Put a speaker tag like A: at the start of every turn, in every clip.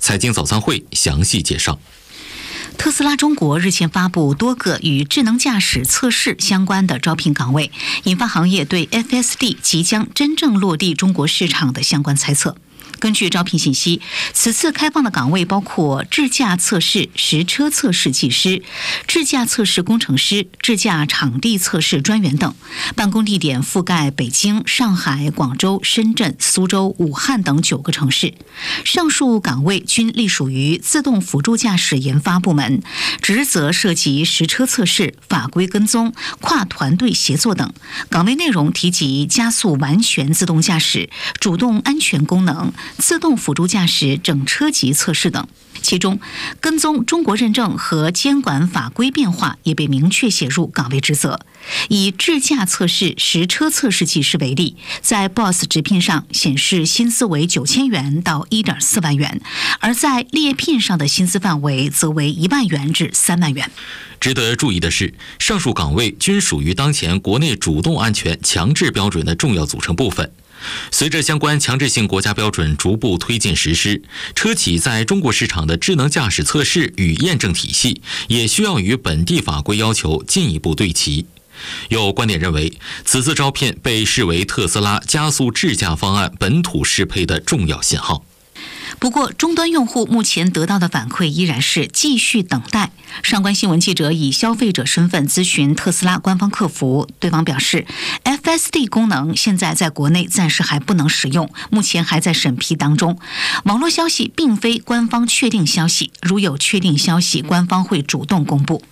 A: 财经早餐会详细介绍。
B: 特斯拉中国日前发布多个与智能驾驶测试相关的招聘岗位，引发行业对 FSD 即将真正落地中国市场的相关猜测。根据招聘信息，此次开放的岗位包括智驾测试实车测试技师、智驾测试工程师、智驾场地测试专员等，办公地点覆盖北京、上海、广州、深圳、苏州、武汉等9个城市。上述岗位均隶属于自动辅助驾驶研发部门，职责涉及实车测试、法规跟踪、跨团队协作等。岗位内容提及加速完全自动驾驶、主动安全功能、自动辅助驾驶整车级测试等，其中跟踪中国认证和监管法规变化也被明确写入岗位职责。以智驾测试实车测试技师为例，在 BOSS 直聘上显示薪资为9000元到1.4万元，而在猎聘上的薪资范围则为1万元至3万元。
A: 值得注意的是，上述岗位均属于当前国内主动安全强制标准的重要组成部分。随着相关强制性国家标准逐步推进实施，车企在中国市场的智能驾驶测试与验证体系也需要与本地法规要求进一步对齐。有观点认为，此次招聘被视为特斯拉加速智驾方案本土适配的重要信号。
B: 不过，终端用户目前得到的反馈依然是继续等待。上官新闻记者以消费者身份咨询特斯拉官方客服，对方表示 FSD 功能现在在国内暂时还不能使用，目前还在审批当中。网络消息并非官方确定消息，如有确定消息，官方会主动公布。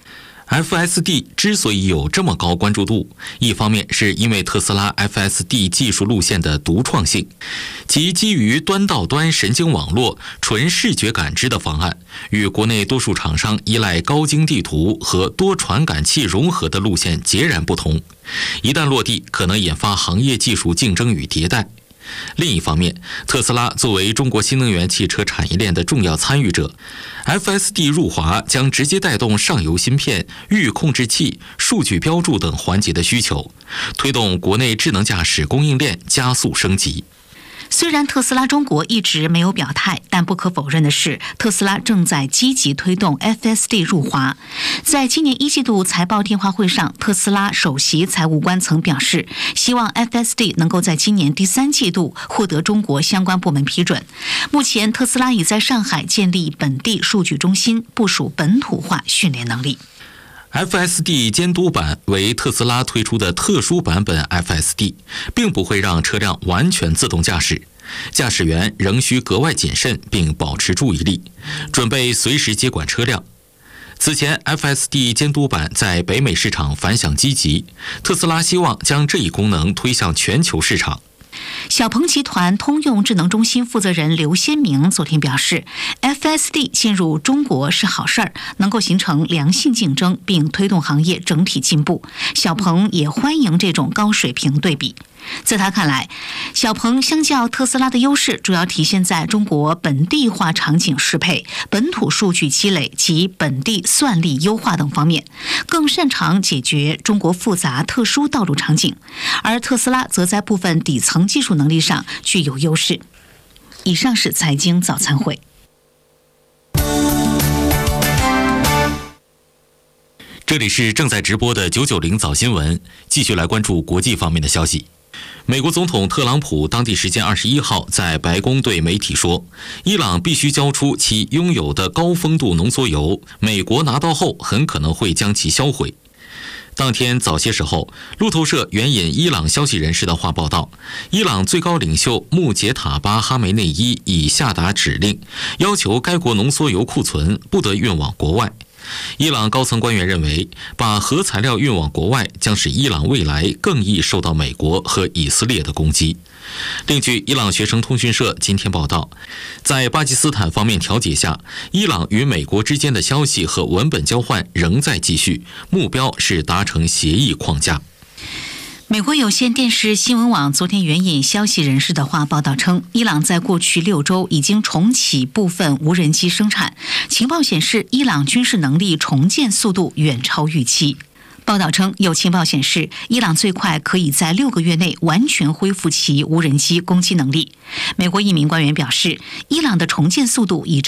A: FSD 之所以有这么高关注度，一方面是因为特斯拉 FSD 技术路线的独创性，其基于端到端神经网络、纯视觉感知的方案，与国内多数厂商依赖高精地图和多传感器融合的路线截然不同。一旦落地，可能引发行业技术竞争与迭代。另一方面，特斯拉作为中国新能源汽车产业链的重要参与者， FSD 入华将直接带动上游芯片、域控制器、数据标注等环节的需求，推动国内智能驾驶供应链加速升级。
B: 虽然特斯拉中国一直没有表态，但不可否认的是，特斯拉正在积极推动 FSD 入华。在今年1季度财报电话会上，特斯拉首席财务官曾表示，希望 FSD 能够在今年第3季度获得中国相关部门批准。目前，特斯拉已在上海建立本地数据中心，部署本土化训练能力。
A: FSD 监督版为特斯拉推出的特殊版本 FSD， 并不会让车辆完全自动驾驶，驾驶员仍需格外谨慎并保持注意力，准备随时接管车辆。此前 FSD 监督版在北美市场反响积极，特斯拉希望将这一功能推向全球市场。
B: 小鹏集团通用智能中心负责人刘先明昨天表示， FSD 进入中国是好事儿，能够形成良性竞争并推动行业整体进步。小鹏也欢迎这种高水平对比。在他看来，小鹏相较特斯拉的优势主要体现在中国本地化场景适配、本土数据积累及本地算力优化等方面，更擅长解决中国复杂特殊道路场景，而特斯拉则在部分底层技术能力上具有优势。以上是财经早餐会。
A: 这里是正在直播的990早新闻，继续来关注国际方面的消息。美国总统特朗普当地时间21号在白宫对媒体说，伊朗必须交出其拥有的高丰度浓缩铀，美国拿到后很可能会将其销毁。当天早些时候，路透社援引伊朗消息人士的话报道，伊朗最高领袖穆杰塔巴哈梅内伊已下达指令，要求该国浓缩铀库存不得运往国外。伊朗高层官员认为，把核材料运往国外将使伊朗未来更易受到美国和以色列的攻击。另据伊朗学生通讯社今天报道，在巴基斯坦方面调解下，伊朗与美国之间的消息和文本交换仍在继续，目标是达成协议框架。
B: 美国有线电视新闻网昨天援引消息人士的话报道称，伊朗在过去6周已经重启部分无人机生产。情报显示，伊朗军事能力重建速度远超预期。报道称，有情报显示，伊朗最快可以在6个月内完全恢复其无人机攻击能力。美国一名官员表示，伊朗的重建速度已